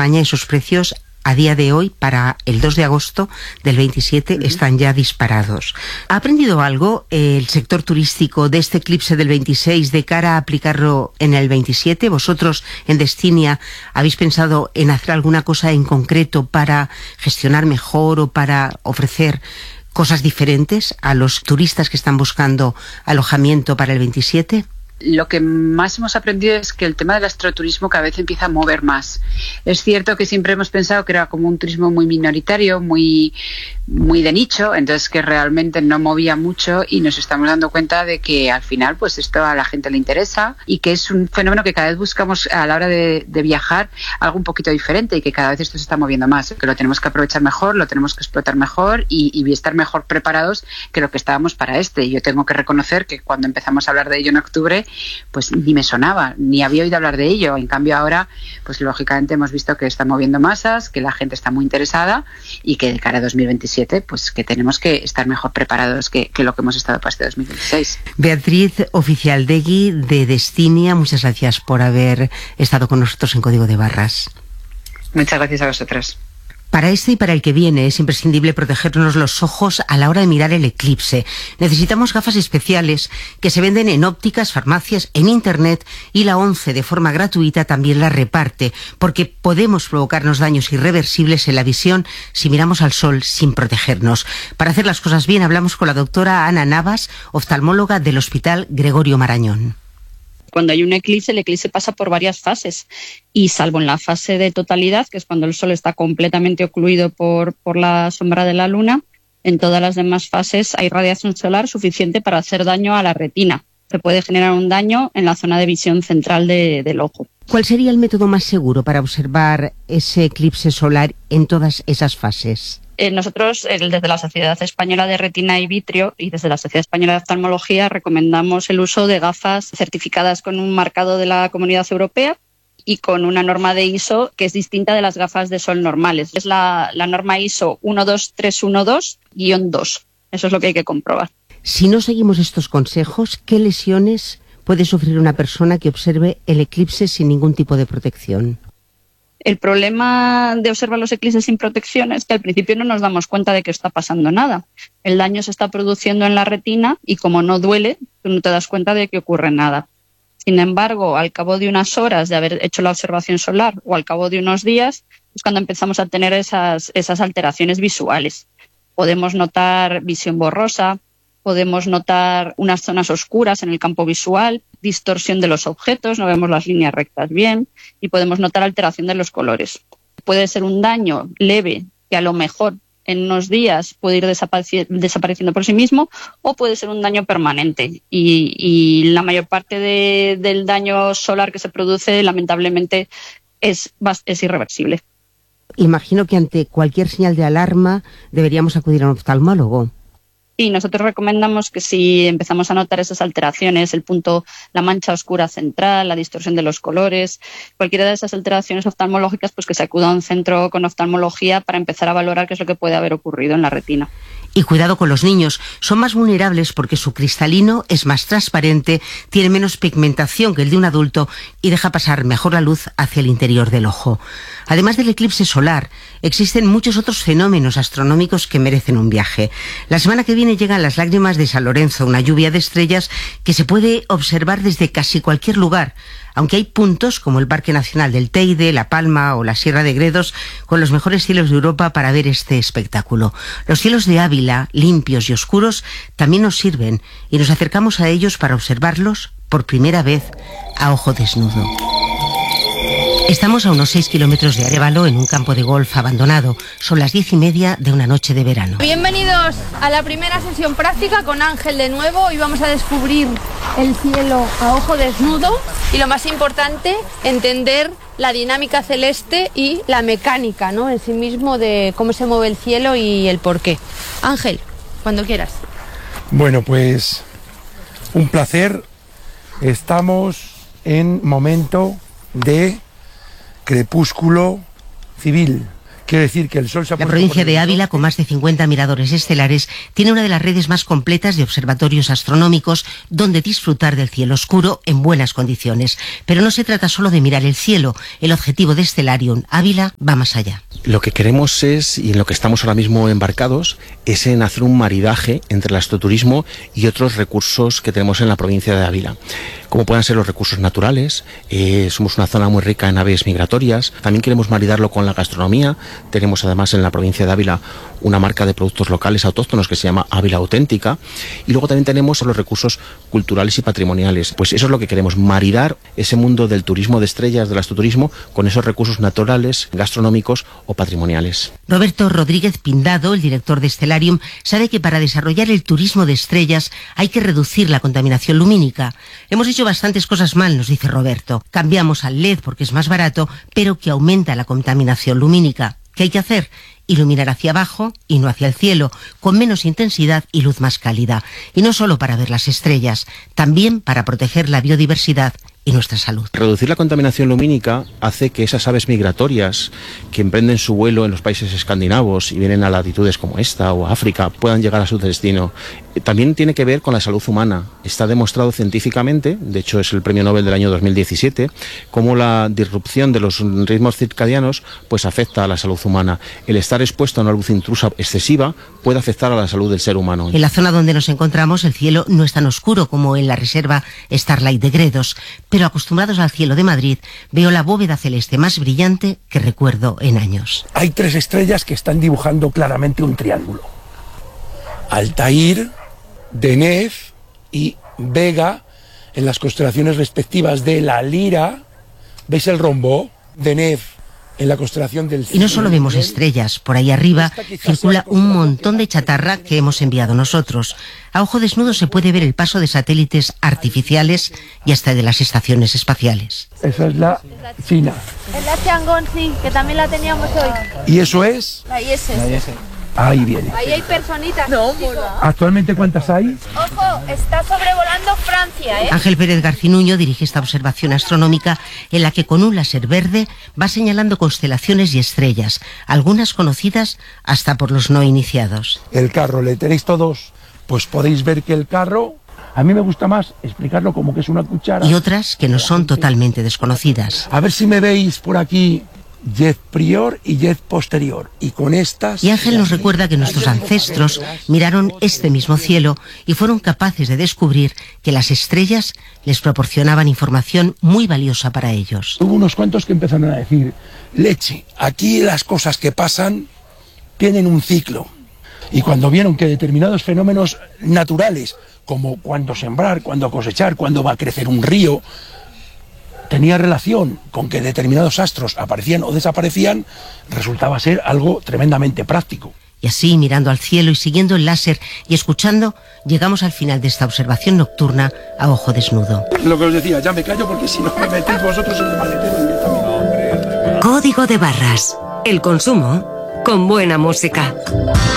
España esos precios a día de hoy, para el 2 de agosto del 27, están ya disparados. ¿Ha aprendido algo el sector turístico de este eclipse del 26 de cara a aplicarlo en el 27? ¿Vosotros en Destinia habéis pensado en hacer alguna cosa en concreto para gestionar mejor o para ofrecer cosas diferentes a los turistas que están buscando alojamiento para el 27? Lo que más hemos aprendido es que el tema del astroturismo cada vez empieza a mover más. Es cierto que siempre hemos pensado que era como un turismo muy minoritario, muy de nicho, entonces que realmente no movía mucho, y nos estamos dando cuenta de que al final pues esto a la gente le interesa y que es un fenómeno que cada vez buscamos a la hora de viajar algo un poquito diferente, y que cada vez esto se está moviendo más, que lo tenemos que aprovechar mejor, lo tenemos que explotar mejor y estar mejor preparados que lo que estábamos para este. Y yo tengo que reconocer que cuando empezamos a hablar de ello en octubre, pues ni me sonaba, ni había oído hablar de ello. En cambio ahora, pues lógicamente hemos visto que está moviendo masas, que la gente está muy interesada, y que de cara a 2027, pues que tenemos que estar mejor preparados que lo que hemos estado para este 2026. Beatriz Oficialdegui, de Destinia, muchas gracias por haber estado con nosotros en Código de Barras. Muchas gracias a vosotros. Para este y para el que viene es imprescindible protegernos los ojos a la hora de mirar el eclipse. Necesitamos gafas especiales que se venden en ópticas, farmacias, en internet, y la ONCE de forma gratuita también las reparte, porque podemos provocarnos daños irreversibles en la visión si miramos al sol sin protegernos. Para hacer las cosas bien hablamos con la doctora Ana Navas, oftalmóloga del Hospital Gregorio Marañón. Cuando hay un eclipse, el eclipse pasa por varias fases, y salvo en la fase de totalidad, que es cuando el sol está completamente ocluido por la sombra de la luna, en todas las demás fases hay radiación solar suficiente para hacer daño a la retina. Se puede generar un daño en la zona de visión central del ojo. ¿Cuál sería el método más seguro para observar ese eclipse solar en todas esas fases? Nosotros, desde la Sociedad Española de Retina y Vitrio y desde la Sociedad Española de Oftalmología, recomendamos el uso de gafas certificadas con un marcado de la Comunidad Europea y con una norma de ISO que es distinta de las gafas de sol normales. Es la norma ISO 12312-2. Eso es lo que hay que comprobar. Si no seguimos estos consejos, ¿qué lesiones puede sufrir una persona que observe el eclipse sin ningún tipo de protección? El problema de observar los eclipses sin protección es que al principio no nos damos cuenta de que está pasando nada. El daño se está produciendo en la retina y como no duele, tú no te das cuenta de que ocurre nada. Sin embargo, al cabo de unas horas de haber hecho la observación solar o al cabo de unos días, es cuando empezamos a tener esas alteraciones visuales. Podemos notar visión borrosa, podemos notar unas zonas oscuras en el campo visual, distorsión de los objetos, no vemos las líneas rectas bien, y podemos notar alteración de los colores. Puede ser un daño leve que a lo mejor en unos días puede ir desapareciendo por sí mismo, o puede ser un daño permanente. Y la mayor parte del daño solar que se produce, lamentablemente, es irreversible. Imagino que ante cualquier señal de alarma deberíamos acudir a un oftalmólogo. Y nosotros recomendamos que si empezamos a notar esas alteraciones, la mancha oscura central, la distorsión de los colores, cualquiera de esas alteraciones oftalmológicas, pues que se acuda a un centro con oftalmología para empezar a valorar qué es lo que puede haber ocurrido en la retina. Y cuidado con los niños, son más vulnerables porque su cristalino es más transparente, tiene menos pigmentación que el de un adulto y deja pasar mejor la luz hacia el interior del ojo. Además del eclipse solar, existen muchos otros fenómenos astronómicos que merecen un viaje. La semana que viene llegan las lágrimas de San Lorenzo, una lluvia de estrellas que se puede observar desde casi cualquier lugar, aunque hay puntos como el Parque Nacional del Teide, La Palma o la Sierra de Gredos con los mejores cielos de Europa para ver este espectáculo. Los cielos de Ávila, limpios y oscuros, también nos sirven y nos acercamos a ellos para observarlos por primera vez a ojo desnudo. Estamos a unos 6 kilómetros de Arévalo en un campo de golf abandonado. Son las 10:30 de una noche de verano. Bienvenidos a la primera sesión práctica con Ángel de nuevo. Hoy vamos a descubrir el cielo a ojo desnudo y lo más importante, entender la dinámica celeste y la mecánica, ¿no?, en sí mismo de cómo se mueve el cielo y el porqué. Ángel, cuando quieras. Bueno, pues un placer. Estamos en momento de crepúsculo civil, Quiere decir que el Sol se ha La puesto provincia por el de horizonte. Ávila, con más de 50 miradores estelares, tiene una de las redes más completas de observatorios astronómicos donde disfrutar del cielo oscuro en buenas condiciones. Pero no se trata solo de mirar el cielo. El objetivo de Stellarium Ávila va más allá. Lo que queremos es, y en lo que estamos ahora mismo embarcados, es en hacer un maridaje entre el astroturismo y otros recursos que tenemos en la provincia de Ávila, como puedan ser los recursos naturales. Somos una zona muy rica en aves migratorias. También queremos maridarlo con la gastronomía. Tenemos además en la provincia de Ávila una marca de productos locales autóctonos que se llama Ávila Auténtica, y luego también tenemos los recursos culturales y patrimoniales. Pues eso es lo que queremos, maridar ese mundo del turismo de estrellas, del astroturismo, con esos recursos naturales, gastronómicos o patrimoniales. Roberto Rodríguez Pindado, el director de Stellarium, sabe que para desarrollar el turismo de estrellas hay que reducir la contaminación lumínica. Hemos hecho bastantes cosas mal, nos dice Roberto. Cambiamos al LED porque es más barato, pero que aumenta la contaminación lumínica. ¿Qué hay que hacer? Iluminar hacia abajo y no hacia el cielo, con menos intensidad y luz más cálida. Y no solo para ver las estrellas, también para proteger la biodiversidad y nuestra salud. Reducir la contaminación lumínica hace que esas aves migratorias que emprenden su vuelo en los países escandinavos y vienen a latitudes como esta o África puedan llegar a su destino. También tiene que ver con la salud humana. Está demostrado científicamente, de hecho es el premio Nobel del año 2017, cómo la disrupción de los ritmos circadianos pues afecta a la salud humana. El estar expuesto a una luz intrusa excesiva puede afectar a la salud del ser humano. En la zona donde nos encontramos el cielo no es tan oscuro como en la reserva Starlight de Gredos, pero acostumbrados al cielo de Madrid, veo la bóveda celeste más brillante que recuerdo en años. Hay 3 estrellas que están dibujando claramente un triángulo. Altair, Deneb y Vega, en las constelaciones respectivas de la Lira. ¿Veis el rombo? Deneb en la constelación del... Y no solo vemos estrellas, por ahí arriba circula un montón de chatarra que hemos enviado nosotros. A ojo desnudo se puede ver el paso de satélites artificiales y hasta de las estaciones espaciales. Esa es la China. Es la Chang'e, sí, que también la teníamos hoy. ¿Y eso es? La ISS. Ahí viene. Ahí hay personitas. No, mola. ¿Actualmente cuántas hay? Ojo, está sobrevolando Francia, ¿eh? Ángel Pérez Garcinuño dirige esta observación astronómica en la que con un láser verde va señalando constelaciones y estrellas, algunas conocidas hasta por los no iniciados. El carro, ¿le tenéis todos? Pues podéis ver que el carro, a mí me gusta más explicarlo como que es una cuchara. Y otras que no son totalmente desconocidas. A ver si me veis por aquí, jet prior y jet posterior. Y con estas... Y Ángel nos recuerda que nuestros ancestros miraron este mismo cielo y fueron capaces de descubrir que las estrellas les proporcionaban información muy valiosa para ellos. Hubo unos cuantos que empezaron a decir, leche, aquí las cosas que pasan tienen un ciclo. Y cuando vieron que determinados fenómenos naturales, como cuando sembrar, cuando cosechar, cuando va a crecer un río, tenía relación con que determinados astros aparecían o desaparecían, resultaba ser algo tremendamente práctico. Y así, mirando al cielo y siguiendo el láser y escuchando, llegamos al final de esta observación nocturna a ojo desnudo. Lo que os decía, ya me callo porque si no me metéis vosotros en el maletero directamente. Código de barras. El consumo con buena música.